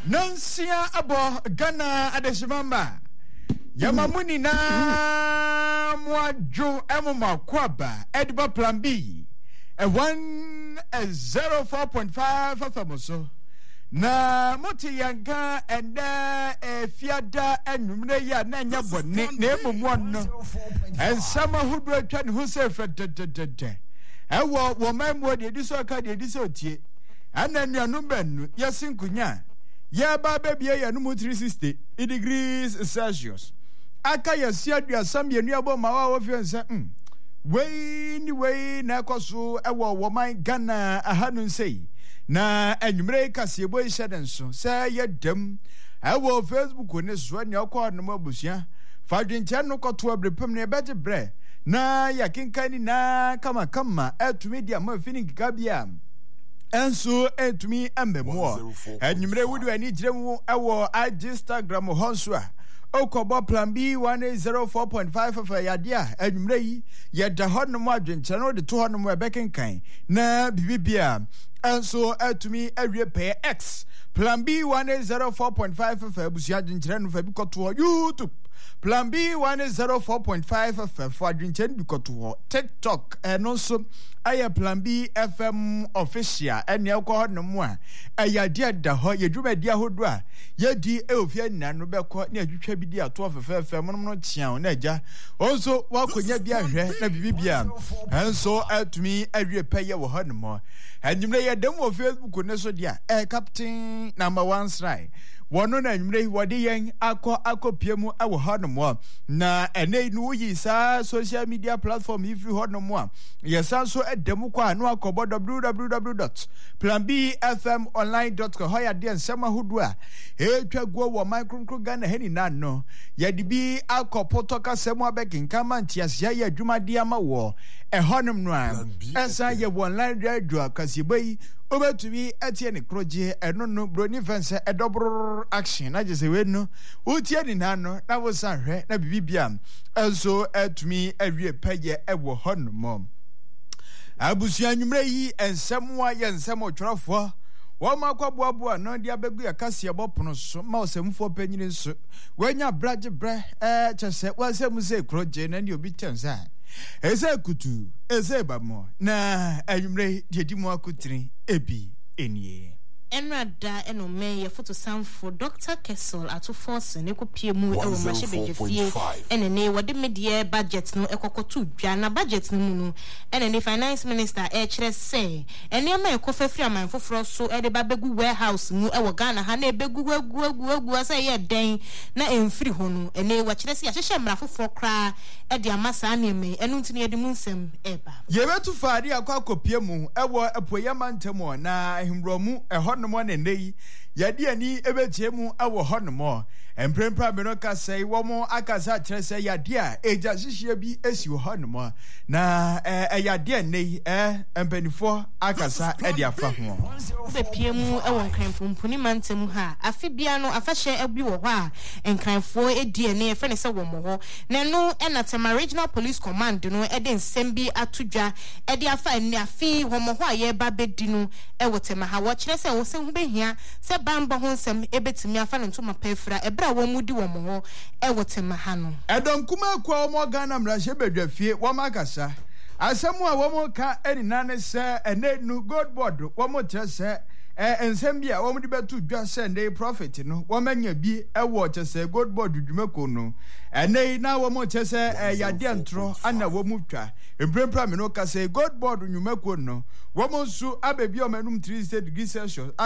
Nansia abo Ghana adeshimamba Yamamuni na mwajo emuma kwaba Ediba Plan B 104.5 famoso na moti yanka ende fiada enumre ya na nya bone na emumu no ensama hudu atwa ne ho se fetete ewo wo mamu de diso ka de diso tie ananu benu yasinkunya ya ba bebie ya no 360 degrees Celsius aka yasia dua sam yenu aboma wa ofiense we na koso ewo wo man Ghana ahanu sei na enwumre kase ebo ihye so say yedam ewo Facebook ne so ne akọ no mabusia fadwinche no koto abrepam ne bete bre na yakinkani na kama etumi dia ma fini gabia enso etumi ambemo enwumre wudu ani jiremu ewo Instagram honso a Okobo Plan B 104.5 for yadia enwumre yi yeda honom adwenche no de to honom ebekenkan na bibibia enso etumi awie pay X Plan B 104.5 for abusia adwenche no fa bi koto YouTube Plan B 104.5 for adwenche bi koto TikTok no so aya Plan B FM official ene akọ honom a ayadia da ho yedwumadi ahodo a yedi eofia nanu beko na adwutwa bi di ato ofefefe mono chian na agya onso wakonya bi ahwe na bibibia enso atumi awie peye wo honom anwumre yedem wo Facebook ne so dia captain number 1 sry wono na anwumre wode yen akopiemu awo honom na ene nu yi sa social media platform ifri honom yesa so edem kwa anu akobo www.planbfmonline.com hoya de nsema hudu a etwa go wo micro Ghana heni na no yedi bi akopoto kasemu abekinka mantiasia ya adwumade ama wo honom no a esa ye online radio akasibai obetumi atie ne kroje eno no broni fense edobro action na jese we no utie ni na no na wo sanhwe na bibibia enso atumi awie peye ewo honom abusia nwumre yi ensemwa ye ensem otwerafo wo makwaboaboa no dia begu ya kase bopono so ma osemfo panyini nso wanya braje bre chese wasem se kroje na ni obi tensa eze kutu eze bamo na anwumre diedimu akutiri ebi enie Enrada enome ye photo samfo Dr. Kessel ato force ne kopie mu e wo mahebejefie enene wode medie budget no ekokoto dwa na budget no mu no enene finance minister kire say ene ma ekofafiri amanfoforo so e de babegu warehouse mu e wo Ghana ha na ebegu say ye den na emfiri ho no ene wa kire say ahehye mrafoforo kra e de amasa na eme enu ntini ye de mu nsem eba ye betu faade akopie mu e wo apoya mantemo na ahimromu no mo nei yadi ani ebetie mu awo honom emprempra me no ka sei wo mo akasa kire sei yadi a eja hihie bi esi honom na yadi nei empanifo akasa edi afa ho bepie mu ewo nkranfo mpuni mantem ha afibia no afahye abi wo ho a nkranfo edi ne efe ne se wo mo ho na no enatema regional police command no ede nsem bi atodwa edi afa ni afi wo mo ho a ye ba bedi no ewo tema ha wo kire se wo se hu behia se bamba ho nsem ebetimi afa ne ntoma pafira ebra wo mudi wo mo ho ewo tema ha no edom kuma kwa wo mo Ghana mrahye bedwafie wo makasa asemu a wo mo ka eni nane se enenu god board wo mo kire se ensem bia wo mo de betu dwa se ndey prophet no wo manya bi ewo kire se god board dwumako no enei na wo mo kire se yade ntro ana wo mu twa emprempra me no ka se god board dwumako no wo mo su abebi o manum 3 degrees Celsius